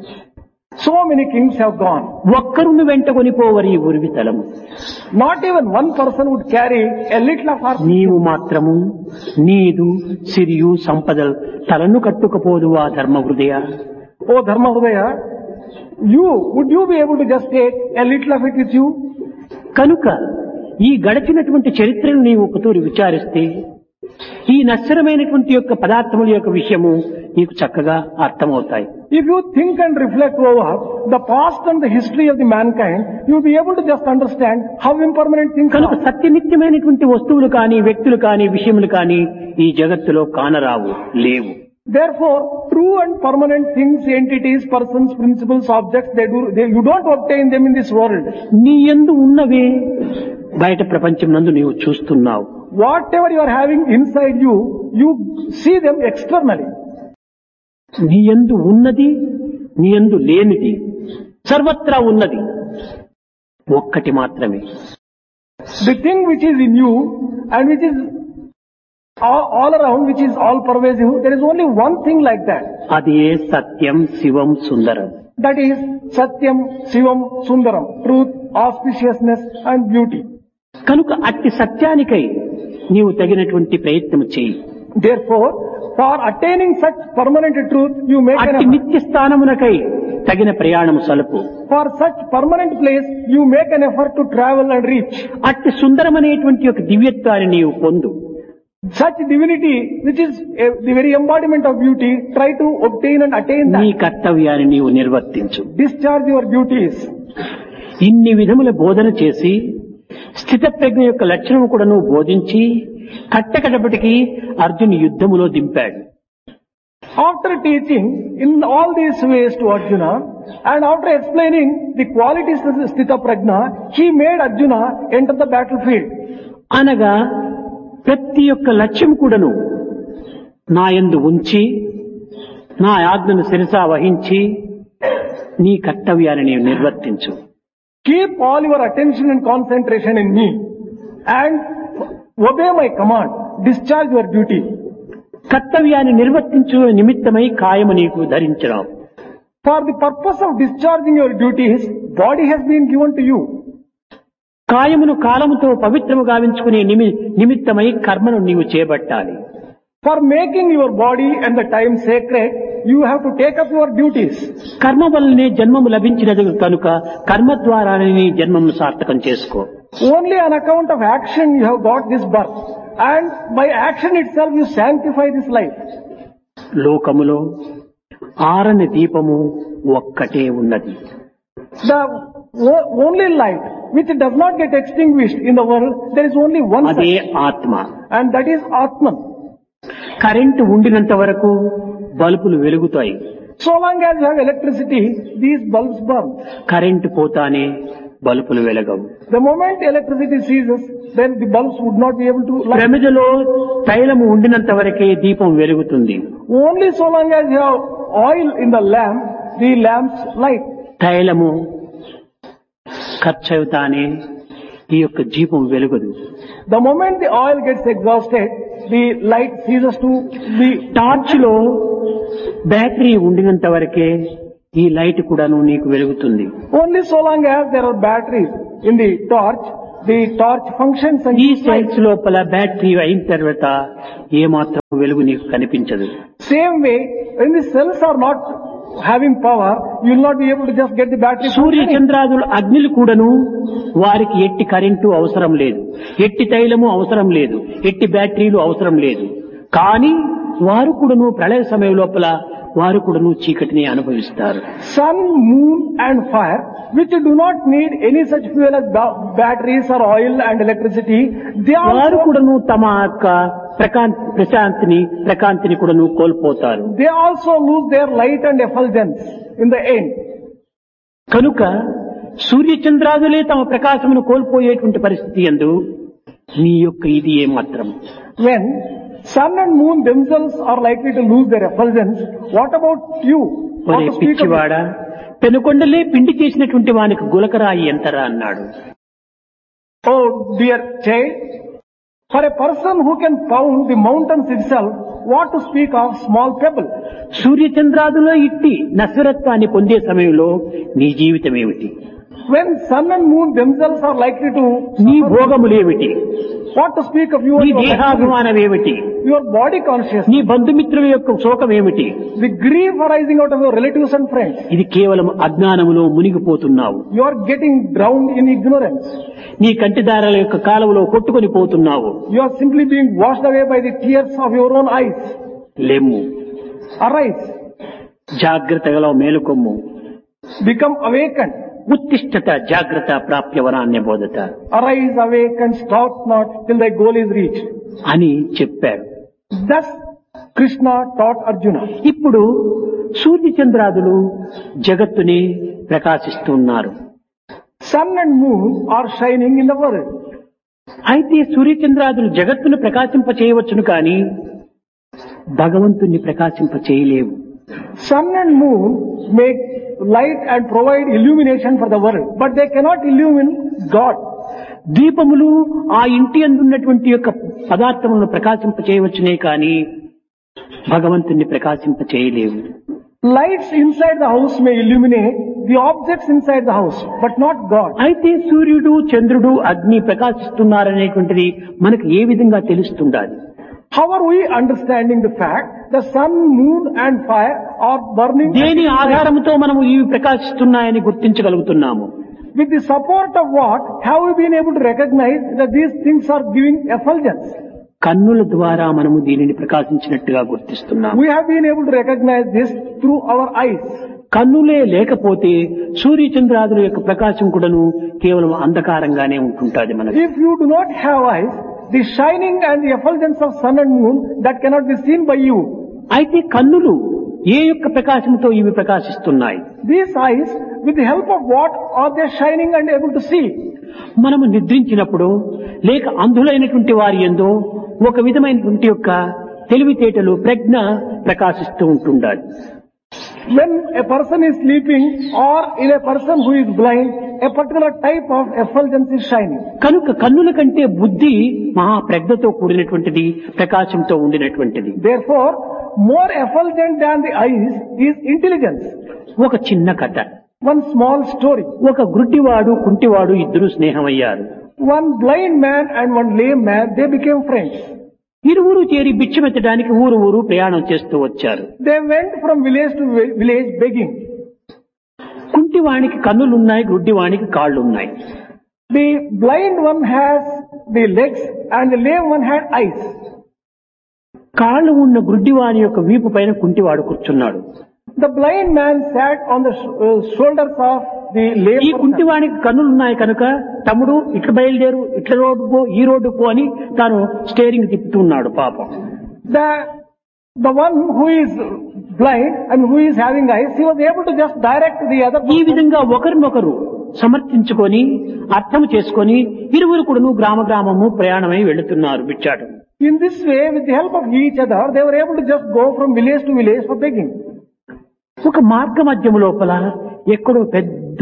So many kings have gone. ఒక్కరును వెంట కొనిపోవరి ఉరివి తలము. Not even one person would carry a little of earth. నీవు మాత్రము నీదు సిరియు సంపదలు తలను కట్టుకపోదు ఆ ధర్మ హృదయ. Oh Dharma Hridaya, you, would you be able to just take a little of it with you? కనుక ఈ గడిచినటువంటి చరిత్రను నీవు ఒకతూరి విచారిస్తే ఈ నశ్వరమైనటువంటి యొక్క పదార్థముల యొక్క విషయము నీకు చక్కగా అర్థమవుతాయి. If you think and reflect over the past and the history of the mankind, you will be able to just understand how impermanent things కనుక are. సత్యనిత్యమైనటువంటి వస్తువులు కానీ, వ్యక్తులు కానీ, విషయములు కానీ ఈ జగత్తులో కానరావు, లేవు. Therefore, true and permanent things, entities, persons, principles, objects, they do, they, you don't obtain them in this world. నీ యందు ఉన్నవే బయట ప్రపంచం నందు నీవు చూస్తున్నావు. Whatever you are having inside you, you see them externally. నీ యందు ఉన్నది, నీ యందు లేనిది సర్వత్రా ఉన్నది ఒక్కటి మాత్రమే. The thing which is in you and which is all, all around, which is all pervasive, there is only one thing like that. అదే సత్యం, శివం, సుందరం. That is Satyam, Shivam, Sundaram, truth, auspiciousness and beauty. కనుక అట్టి సత్యానికై నీవు తగినటువంటి ప్రయత్నం చేయి. Therefore, for attaining such permanent truth, you make an అట్టి effort. నిత్య స్థానమునకై తగిన ప్రయాణము సలుపు. For such permanent place, you make an effort to travel and reach. అట్టి సుందరమనేటువంటి ఒక దివ్యత్వాన్ని నీవు పొందు. Such divinity, which is a, the very embodiment of beauty, try to obtain and attain నీ that. కర్తవ్యాన్ని నీవు నిర్వర్తించు. Discharge your duties. ఇన్ని విధముల బోధన చేసి స్థితప్రజ్ఞ యొక్క లక్షణం కూడా నువ్వు బోధించి కట్టకడపటికి అర్జున్ యుద్ధములో దింపాడు. After teaching in all these ways to Arjuna, and after explaining the qualities of Sthita Prajna, he made Arjuna enter the battlefield. అనగా ప్రతి ఒక్క లక్ష్యం కూడాను నా యందు ఉంచి నా ఆజ్ఞను శిరసా వహించి నీ కర్తవ్యాన్ని నీవు నిర్వర్తించు. Keep all your attention and concentration in me and obey my command. Discharge your duty. కర్తవ్యాన్ని నిర్వర్తించు నిమిత్తమై కాయము నీకు ధరించడం. For the purpose of discharging your duties, body has been given to you. కాయమును కాలముతో పవిత్రము గావించుకునే నిమి నిమిత్తమై కర్మను నీవు చేపట్టాలి. For making your body and the time sacred, you have to take up your duties. కర్మ వల్లనే జన్మము లభించినది కనుక కర్మ ద్వారానే నీ జన్మము సార్థకం చేసుకో. Only on account of action you have got this birth, and by action itself you sanctify this life. లోకములో ఆరని దీపము ఒక్కటే ఉన్నది. The o- only light which does not get extinguished in the world, there is only one అదే such, ఆత్మ. and that is Atman. Current ఉండినంత వరకు బల్బులు వెలుగుతాయి. So long as you have electricity, these bulbs burn. Current పోతానే బల్బులు వెలగవు. The moment electricity ceases, then the bulbs would not be able to light. ప్రమిదలో తైలము ఉండినంత వరకే దీపం వెలుగుతుంది. Only so long as you have oil in the lamp, the lamps light. తైలము ఖర్చవుతానే ఈ యొక్క దీపం వెలుగదు. The moment the oil gets exhausted, the light ceases to be. Torch లో బ్యాటరీ ఉండినంత వరకే ఈ లైట్ కూడాను నీకు వెలుగుతుంది. Only so long as there are batteries in the torch, the torch functions and ఈ gives light. సెల్స్ లోపల బ్యాటరీ అయిన తర్వాత ఏమాత్రం వెలుగు నీకు కనిపించదు. Same way, when the cells are not having power, you will not be able to just get the battery Surya functioning. చంద్రాదులు అగ్నిలు కూడాను వారికి ఎట్టి కరెంటు అవసరం లేదు, ఎట్టి తైలము అవసరం లేదు, ఎట్టి బ్యాటరీలు అవసరం లేదు. కానీ వారు కూడాను ప్రళయ సమయం లోపల వారు కూడాను చీకటిని అనుభవిస్తారు. Sun, moon and fire, which do not need any such fuel as ba- batteries or oil and electricity, they వారు also, కూడాను తమ యొక్క ప్రకాంతి ప్రశాంతిని ప్రకాంతిని కూడాను కోల్పోతారు. they also lose their light and effulgence in the end. కనుక సూర్యచంద్రాదులే తమ ప్రకాశమును కోల్పోయేటువంటి పరిస్థితి యందు నీ యొక్క ఇది ఏమాత్రం. When sun and moon themselves are likely to lose their effulgence, what about you? What ఒరే to speak of పిచ్చివాడ, పెనుకొండలే పిండి చేసినటువంటి వానికి గులకరాయి ఎంతరా అన్నాడు. Oh dear child, for a person who can pound the mountains itself, what to speak of small pebble? సూర్యచంద్రాదులో ఇట్టి నశ్వరత్వాన్ని పొందే సమయంలో నీ జీవితం ఏమిటి? When sun and moon themselves are likely to, నీ భోగములేమిటి? what to speak of you నీ and your, దేహాభిమానం ఏమిటి? your body consciousness, నీ బంధుమిత్రుల యొక్క శోకం ఏమిటి? the grief arising out of your relatives and friends. ఇది కేవలం అజ్ఞానములో మునిగిపోతున్నావు. You are getting drowned in ignorance. నీ కంటిదారాల యొక్క కాలువలో కొట్టుకొని పోతున్నావు. You are simply being washed away by the tears of your own eyes. లెమ్ము, Arise, జాగ్రత్తగా మేలుకొమ్ము. become awakened. ఉత్తిష్టత జాగ్రత్త ప్రాప్య వరాన్య బోధత Arise, awake and stop not till thy goal is reached. అని చెప్పాడు. Thus Krishna taught Arjuna. ఇప్పుడు సూర్యచంద్రాదులు జగత్తుని ప్రకాశిస్తున్నారు. Sun and moon are shining in the world. అయితే సూర్యచంద్రాదులు జగత్తును ప్రకాశింప చేయవచ్చును కానీ భగవంతుణ్ణి ప్రకాశింప చేయలేవు. Sun and moon make light and provide illumination for the world, but they cannot illumine God. దీపములు ఆ ఇంటి అందున్నటువంటి యొక్క పదార్థములను ప్రకాశింప చేయవచ్చునే కానీ భగవంతుణ్ణి ప్రకాశింప చేయలేవు. Lights inside the house may illuminate the objects inside the house, but not God. అయితే సూర్యుడు చంద్రుడు అగ్ని ప్రకాశిస్తున్నారనేటువంటిది మనకు ఏ విధంగా తెలుస్తుండాలి? How are we understanding the fact the sun, moon and fire are burning? దేని ఆధారంతో మనము ఇవి ప్రకాశిస్తున్నాయని గుర్తించగలుగుతున్నాము? With the support of what have we been able to recognize that these things are giving effulgence? కన్నుల ద్వారా మనము దీనిని ప్రకాశించినట్టుగా గుర్తిస్తున్నాము. We have been able to recognize this through our eyes. కన్నులే లేకపోతే సూర్యచంద్రాదుల యొక్క ప్రకాశం కూడాను కేవలం అంధకారంగానే ఉంటుంటాది మనకు. If you do not have eyes, the shining and the effulgence of sun and moon that cannot be seen by you. అయితే కన్నులు ఏ యొక్క ప్రకాశంతో ఇవి ప్రకాశిస్తున్నాయి? These eyes, with the help of what are they shining and able to see? మనము నిద్రించినప్పుడు లేక అంధులైనటువంటి వారి యందు ఒక విధమైనటువంటి యొక్క తెలివితేటలు ప్రజ్ఞ ప్రకాశిస్తూ ఉంటుండాలి. When a person is sleeping or in a person who is blind, a particular type of effulgence is shining. కనుక కన్నుల కంటే బుద్ధి మహా ప్రజ్ఞతో కూడినటువంటిది, ప్రకాశంతో ఉండినటువంటిది. Therefore, more effulgent than the eyes is intelligence. ఒక చిన్న కథ. One small story. ఒక గుడ్డివాడు కుంటివాడు ఇద్దరు స్నేహమయ్యారు. One blind man and one lame man, they became friends. ఇరువురు చేరి బిచ్చమెత్తడానికి ఊరు ఊరు ప్రయాణం చేస్తూ వచ్చారు. They went from village to vi- village begging. కుంటివానికి కన్నులున్నాయి, గుడ్డివానికి కాళ్ళున్నాయి. The blind one has the legs and the lame one had eyes. కాళ్ళు ఉన్న గుడ్డివాని యొక్క వీపు పైన కుంటివాడు కూర్చున్నాడు. The blind man sat on the sh- uh, shoulders of the lame ఈ person. కుంటివానికి కన్నులున్నాయి కనుక తమ్ముడు ఇట్లా బయలుదేరు, ఇట్లా రోడ్డు పో, ఈ రోడ్డు పో అని తాను స్టీరింగ్ తిప్పుతున్నాడు పాపం. The the one who is blind and who is having eyes, he was able to just direct the other ఈ person. విధంగా ఒకరినొకరు సమర్థించుకొని అర్థం చేసుకొని ఇరువురు కూడాను గ్రామ గ్రామము ప్రయాణమై వెళుతున్నారు బిచ్చాటం. In this way, with the help of each other, they were able to just go from village to village for begging. ఒక మార్గ మధ్యము లోపల ఎక్కడో పెద్ద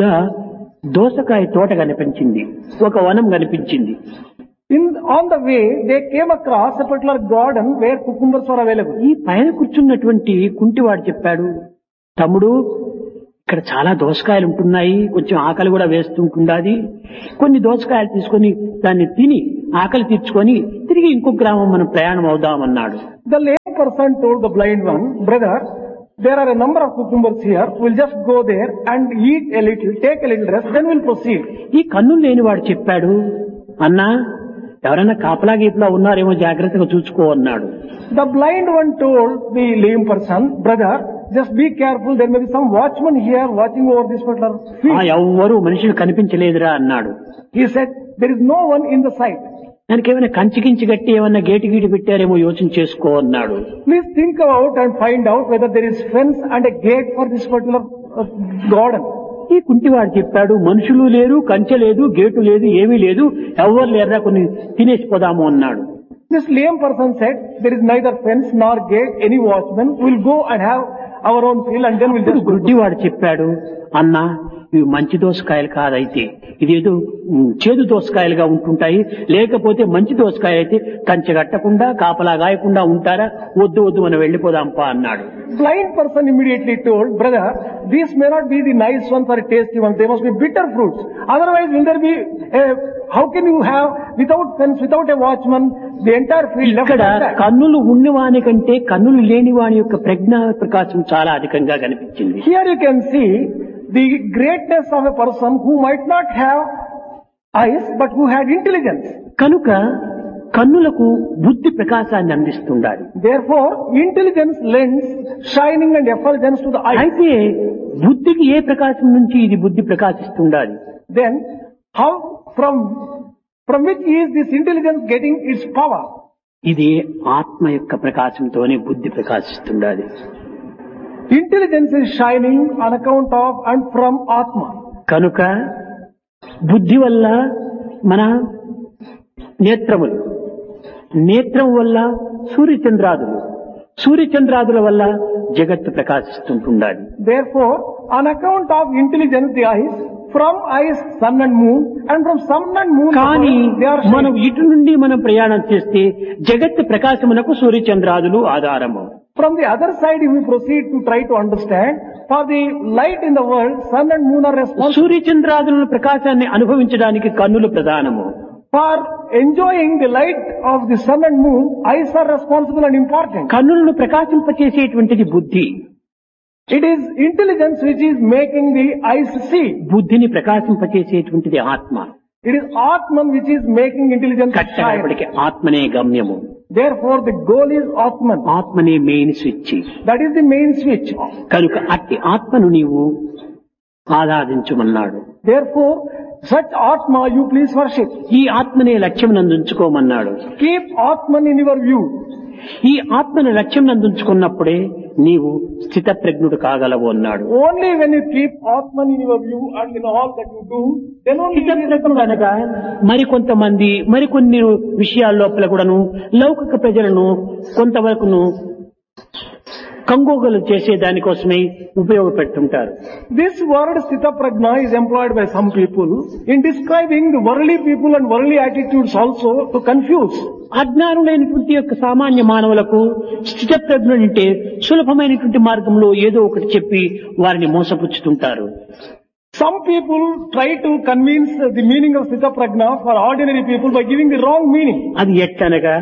దోసకాయ తోట కనిపించింది, ఒక వనం కనిపించింది. In on the way, they came across a particular garden where cucumbers were available. ఈ పైన కూర్చున్నటువంటి కుంటివాడు చెప్పాడు, తమ్ముడు ఇక్కడ చాలా దోసకాయలు ఉంటున్నాయి, కొంచెం ఆకలి కూడా వేస్తుంటుండాది, కొన్ని దోసకాయలు తీసుకొని దాన్ని తిని ఆకలి తీర్చుకొని తిరిగి ఇంకో గ్రామం మనం ప్రయాణం అవుదామన్నాడు. The lame person told the blind one, brother, there are a number of cucumbers here. We'll just go there and eat a little, take a little rest, then we'll proceed. ఈ కన్నులు లేనివాడు చెప్పాడు, అన్నా ఎవరైనా కాపలా గీపలా ఉన్నారేమో జాగ్రత్తగా చూసుకో అన్నాడు. The blind one told the lame person, brother, just be careful, there may be some watchman here watching over this particular ఆ field. ఎవ్వరూ మనుషులు కనిపించలేదురా అన్నాడు. He said, there is no one in the sight. దానికి ఏమైనా కంచి కించి కట్టి ఏమన్నా గేటు గీటు పెట్టారేమో యోచన చేసుకో అన్నాడు. Please think out and find out whether there is fence and a gate for this particular uh, garden. ఈ కుంటివాడు చెప్పాడు, మనుషులు లేరు, కంచె లేదు, గేటు లేదు, ఏమీ లేదు, ఎవ్వరు లేరురా, కొన్ని తినేసిపోదాము అన్నాడు. This lame person said, there is neither fence nor gate, any watchman. We'll go and have our own field and then we'll ఇప్పుడు just go. గుడ్డివాడు చెప్పాడు, అన్నా ఇవి మంచి దోసకాయలు కాదైతే, ఇదేదో ఉమ్, చేదు దోసకాయలుగా ఉంటుంటాయి, లేకపోతే మంచి దోసకాయ అయితే కంచె కట్టకుండా కాపలా గాయకుండా ఉంటారా, వద్దు వద్దు మనం వెళ్ళిపోదాంపా అన్నాడు. Blind person immediately told, brother, these may not be the nice ones or tasty ones. They must be bitter fruits. Otherwise, will there be a, how can you have, without fence, without a watchman, the entire field left ఇక్కడ like that? కన్నులు ఉన్నవాని కంటే కన్నులు లేని వాని యొక్క ప్రజ్ఞా ప్రకాశం చాలా అధికంగా కనిపించింది. Here you can see the greatness of a person who might not have eyes, but who had intelligence. కనుక కన్నులకు బుద్ధి ప్రకాశాన్ని అందిస్తుండాలి. Therefore, intelligence lends shining and effulgence to the eyes. అయితే బుద్ధికి ఏ ప్రకాశం నుంచి ఇది బుద్ధి ప్రకాశిస్తుండాలి? Then, how, from, from which is this intelligence getting its power? ఇది ఆత్మ యొక్క ప్రకాశంతోనే బుద్ధి ప్రకాశిస్తుండాలి. Intelligence is shining on account of and from Atma. కనుక బుద్ధి వల్ల మన నేత్రములు, నేత్రం వల్ల సూర్యచంద్రాదులు, సూర్యచంద్రాదుల వల్ల జగత్తు ప్రకాశిస్తుంటుండాలి. Therefore, on account of intelligence, the eyes, from eyes, sun and moon, and from sun and moon, కానీ they are మనం shining. ఇటు నుండి మనం ప్రయాణం చేస్తే జగత్తు ప్రకాశమునకు సూర్యచంద్రాదులు ఆధారము. From the other side, if we proceed to try to understand, for the light in the world, sun and moon are responsible. సూర్యచంద్రాదుల ప్రకాశాన్ని అనుభవించడానికి కన్నులు ప్రధానము. For enjoying the light of the sun and moon, eyes are responsible and important. కన్నులను ప్రకాశింపచేసేటువంటిది బుద్ధి. It is intelligence which is making the eyes see. బుద్ధిని ప్రకాశింపచేసేటువంటిది ఆత్మ. It is Atman which is making intelligence shine. కట్టబడికి ఆత్మనే గమ్యము. Therefore, the goal is Atman. ఆత్మనే main switch. That is the main switch. కనుక అట్టి ఆత్మను నీవు ఆరాధించమన్నాడు. Therefore, such Atma you please worship. ఈ ఆత్మనే లక్ష్యం నందుంచుకోమన్నాడు. Keep Atman in your view. ఈ ఆత్మను లక్ష్యం నందుంచుకున్నప్పుడే నీవు స్థితప్రజ్ఞుడు కాగలవు అన్నాడు. Only when you keep Atman in your view and in all that you do, then only you will స్థితప్రజ్ఞుడు అనగా మరికొంతమంది మరికొన్ని విషయాల లోపల కూడాను లౌకిక ప్రజలను కొంతవరకును కంగోగలు చేసే దానికోసమే ఉపయోగపెడుతుంటారు. This word Sthita Prajna is employed by some people in describing the worldly people and worldly attitudes also to confuse. అజ్ఞానులైనటువంటి యొక్క సామాన్య మానవులకు స్థితప్రజ్ఞుడు అంటే సులభమైనటువంటి మార్గంలో ఏదో ఒకటి చెప్పి వారిని మోసపుచ్చుతుంటారు. Some people try to convince the meaning of Sthita Prajna for ordinary people by giving the wrong meaning. అది ఎట్లనగా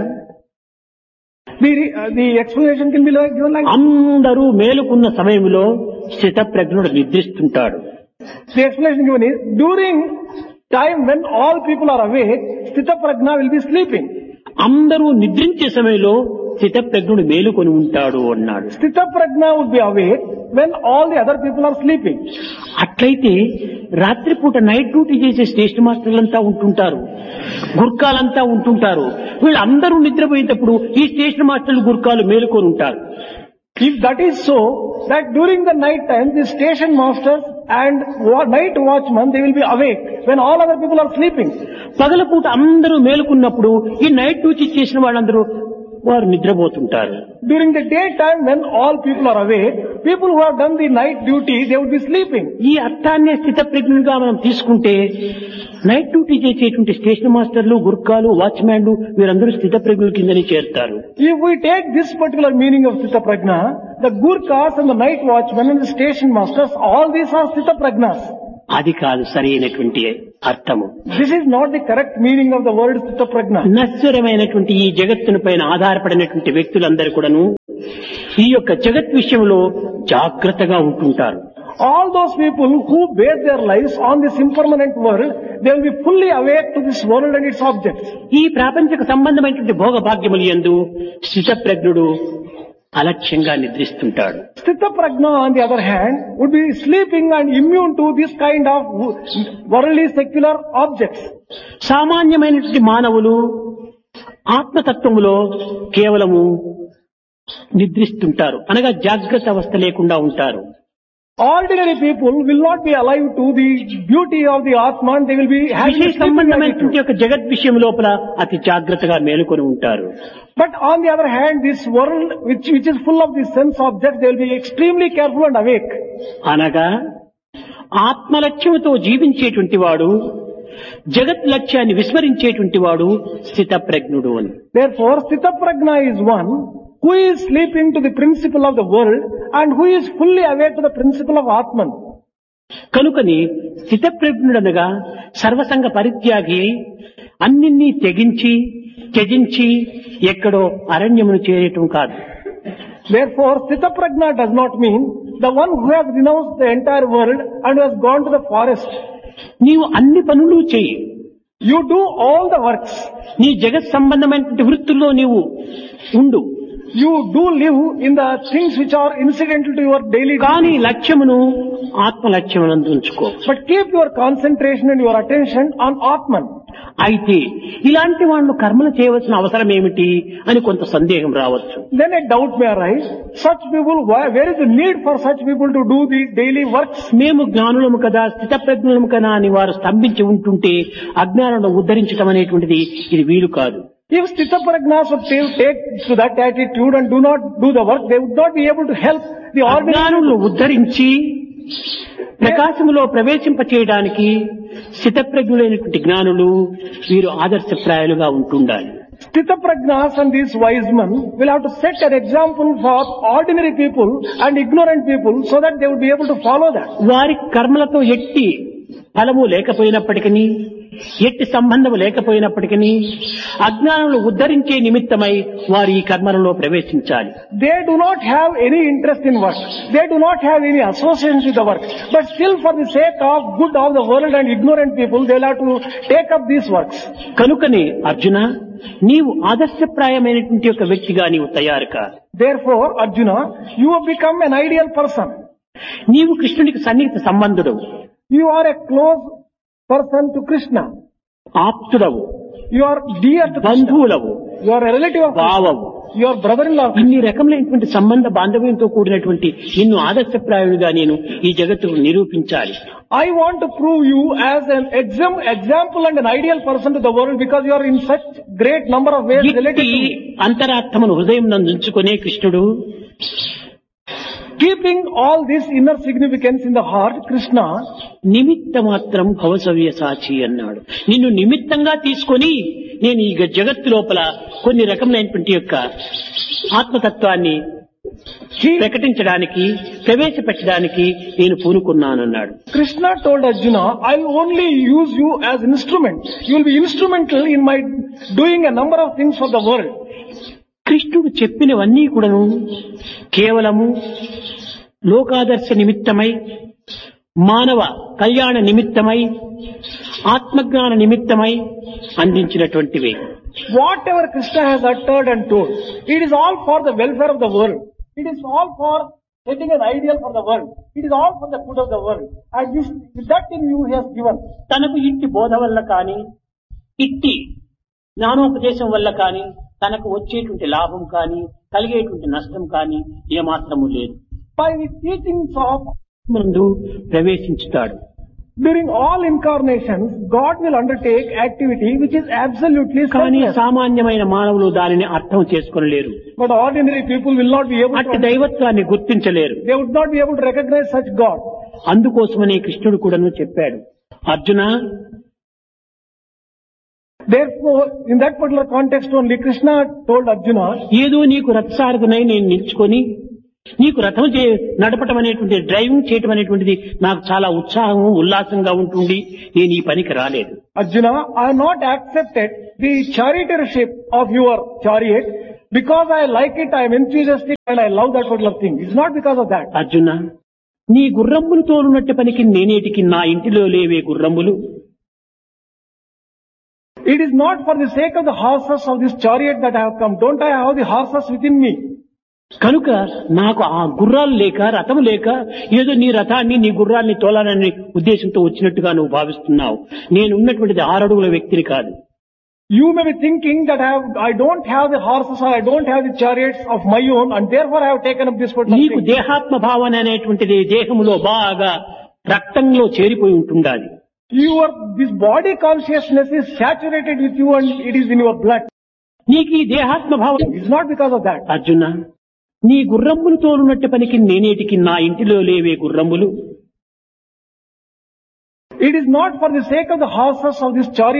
The, uh, the explanation can be like, given like అందరూ మేలుకున్న సమయంలో స్థితప్రజ్ఞుడు నిద్రిస్తుంటాడు. the explanation given is during time when all people are awake, Sthita Prajna will be sleeping. అందరూ నిద్రించే సమయంలో స్థితప్రజ్ఞుడు మేలుకొని ఉంటాడు అన్నాడు. Sthita Prajna would be awake when all the other people are sleeping. అట్లయితే రాత్రిపూట నైట్ డ్యూటీ చేసే స్టేషన్ మాస్టర్లంతా ఉంటుంటారు, గుర్కాలంతా ఉంటుంటారు. వీళ్ళందరూ నిద్రపోయేటప్పుడు ఈ స్టేషన్ మాస్టర్లు గుర్కాలు మేలుకొని ఉంటారు. If that is so, that during the night time, the station masters and wa- night watchmen, they will be awake when all other people are sleeping. పగలపూట అందరూ మేలుకున్నప్పుడు ఈ నైట్ డ్యూటీ చేసిన వాళ్ళందరూ వారు నిద్రపోతుంటారు. During the daytime, when all people are awake, people who have done the night duty, they would be sleeping. ఈ అర్థాన్నే స్థితప్రజ్ఞులుగా మనం తీసుకుంటే నైట్ డ్యూటీ చేసేటువంటి స్టేషన్ మాస్టర్లు, గుర్కాలు, వాచ్మ్యాన్లు వీరందరూ స్థితప్రజ్ఞుల కిందనే చేరుతారు. If we take this particular meaning of Sthita Prajna, the Gurkhas and the night watchmen and the station masters, all these are Sthita Prajnas. అది కాదు సరైనటువంటి అర్థము. This is not the correct meaning of the word Sthita Prajna. నశ్వరమైనటువంటి ఈ జగత్తుని పైన ఆధారపడినటువంటి వ్యక్తులందరూ కూడాను ఈ యొక్క జగత్ విషయంలో జాగ్రత్తగా ఉంటుంటారు. All those people who base their lives on this impermanent world, they will be fully awake to this world and its objects. ఈ ప్రాపంచిక సంబంధమైనటువంటి భోగ భాగ్యములు యందు స్థితప్రజ్ఞుడు అలక్ష్యంగా నిద్రిస్తుంటాడు. Sthita Prajna, on the other hand, would be sleeping and immune to this kind of worldly secular objects. సామాన్యమైనటువంటి మానవులు ఆత్మతత్వములో కేవలము నిద్రిస్తుంటారు, అనగా జాగ్రత్త అవస్థ లేకుండా ఉంటారు. Ordinary people will not be alive to the beauty of the Atman, they will be having విషయ a sleeping సంబంధమైనటువంటి attitude. యొక్క జగత్ విషయం లోపల అతి జాగ్రత్తగా మేలుకొని ఉంటారు. But on the other hand, this world which, which is full of the sense objects, they will be extremely careful and awake. అనగా ఆత్మలక్ష్యంతో జీవించేటువంటి వాడు జగత్ లక్ష్యాన్ని విస్మరించేటువంటి వాడు స్థితప్రజ్ఞుడు అని. Therefore, Sthita Prajna is one who is sleeping to the principle of the world and who is fully awake to the principle of Atman. కనుకని స్థితప్రజ్ఞుడనగా సర్వసంగ పరిత్యాగి అన్నిన్ని తెగించి త్యజించి ఎక్కడో అరణ్యమును చేరటం కాదు. Therefore, Sthita Prajna does not mean the one who has renounced the entire world and who has gone to the forest. నీవు అన్ని పనులు చెయ్యి, You do all the works. నీ జగత్ సంబంధమైనటువంటి వృత్తుల్లో నీవు ఉండు, You do live in the things which are incidental to your daily కానీ duties. లక్ష్యమును ఆత్మ లక్ష్యమునందు ఉంచుకో. But keep your concentration and your attention on Atman. అయితే ఇలాంటి వాళ్ళు కర్మలు చేయవలసిన అవసరం ఏమిటి అని కొంత సందేహం రావచ్చు. Then a doubt may arise. Such people, why, where is the need for such people to do the daily works? మేము జ్ఞానులము కదా, స్థితప్రజ్ఞులము కదా అని వారు స్తంభించి ఉంటుంటే అజ్ఞానంలో ఉద్ధరించడం అనేటువంటిది ఇది వీలు కాదు. If Sthita Prajnas would take, take to that attitude and do not do the work, they would not be able to help the ordinary. అజ్ఞానులను ఉద్ధరించి ప్రకాశములో ప్రవేశింప చేయడానికి స్థితప్రజ్ఞులైనటువంటి జ్ఞానులు వీరు ఆదర్శప్రాయాలుగా ఉంటుండాలి. Sthita Prajnas and these wise men will have to set an example for ordinary people and ignorant people so that they would be able to follow that. వారి కర్మలతో ఎట్టి ఫలము లేకపోయినప్పటికీ, ఎట్టి సంబంధము లేకపోయినప్పటికీ అజ్ఞానంలో ఉద్ధరించే నిమిత్తమై వారు ఈ కర్మలలో ప్రవేశించాలి. They do not have any interest in work. They do not have any association with the work. But still for the sake of good of the world and ignorant people, they will have to take up these works. కనుకనే అర్జున, నీవు ఆదర్శప్రాయమైనటువంటి ఒక వ్యక్తిగా నీవు తయారు కా. Therefore, Arjuna, you have become an ideal person. నీవు కృష్ణునికి సన్నిహిత సంబంధుడు, You are a close person to Krishna. ఆప్తుడవు, You are dear to Krishna. బంధువులవు, You are a relative of Krishna. భావము. You are brother-in-law. ఇన్ని రకములైనటువంటి సంబంధ బాంధవ్యంతో కూడినటువంటి నిన్ను ఆదర్శప్రాయుడిగా నేను ఈ జగత్తుకు నిరూపించాలి. I want to prove you as an exam, example and an ideal person to the world because you are in such great number of ways related ఇట్టి to me. అంతరాత్మను హృదయం నందుంచుకునే కృష్ణుడు Keeping all this inner significance in the heart, Krishna నిమిత్త మాత్రం భవసవ్య సాచి అన్నాడు. నిన్ను నిమిత్తంగా తీసుకొని నేను ఈ జగత్తు లోపల కొన్ని రకములైనటువంటి యొక్క ఆత్మతత్వాన్ని ప్రకటించడానికి ప్రవేశపెట్టడానికి నేను పూనుకున్నానన్నాడు. Krishna told Arjuna, I'll only use you as instrument. You will be instrumental in my doing a number of things for the world. కృష్ణుడు చెప్పినవన్నీ కూడాను కేవలము లోకాదర్శ నిమిత్తమై, మానవ కళ్యాణ నిమిత్తమై, ఆత్మజ్ఞాన నిమిత్తమై అందించినటువంటివే. Whatever Krishna has uttered and told, it is all for the welfare of the world. It is all for setting an ideal for the world. It is all for the good of the world. And this, that in you he has given. తనకు ఇట్టి బోధ వల్ల కానీ, ఇట్టి జ్ఞానోపదేశం వల్ల కానీ తనకు వచ్చేటువంటి లాభం కానీ కలిగేటువంటి నష్టం కానీ ఏమాత్రము లేదు. By the teachings of ముందు ప్రవేశించుతాడు. during all incarnations, God will undertake activity which is absolutely కానీ selfless. సామాన్యమైన మానవులు దానిని అర్థం చేసుకోలేరు. But ordinary people will not be able అట్టి to. దైవత్వాన్ని గుర్తించలేరు. They would not be able to recognize such God. అందుకోసమనే కృష్ణుడు కూడాను చెప్పాడు, Arjuna Therefore, in that particular context only, Krishna told Arjuna, ఏదో నీకు రథసారథనై నేను నిల్చుకొని నీకు రథం చే నడపటం అనేటువంటి డ్రైవింగ్ చేయటం అనేటువంటిది నాకు చాలా ఉత్సాహము ఉల్లాసంగా ఉంటుంది. నేను ఈ పనికి రాలేదు. Arjuna, I have not accepted the charioteership of your chariot because I like it, I am enthusiastic and I love that particular thing. It's not because of that. Arjuna, నీ గుర్రములు తోలునట్టు పనికి నేనేటికి నా ఇంటిలో లేవే గుర్రములు. It is not for the sake of the horses of this chariot that I have come. Don't I have the horses within me? కనుక నాకు ఆ గుర్రాలు లేక రథం లేక ఏదో నీ రథాన్ని నీ గుర్రాన్ని తోలాలనే ఉద్దేశంతో వచ్చినట్టుగా నువ్వు భావిస్తున్నావు. నేను ఉన్నటువంటిది ఆరడుగుల వ్యక్తిని కాదు. You may be thinking that I, have, I don't have the horses or I don't have the chariots of my own and therefore I have taken up this particular నీకు thing. దేహాత్మ భావన అనేటువంటిది దేహములో బాగా రక్తంలో చేరిపోయి ఉంటుండాలి. Your, this body consciousness is saturated with you and it is in your blood. నీకు ఈ దేహాత్మ భావన It's not because of that. Arjuna, నీ గుర్రములు తోలునట్టు పనికి నేనేటికి నా ఇంటిలో లేవే గుర్రములు. It is not for the sake of the horses of this chariot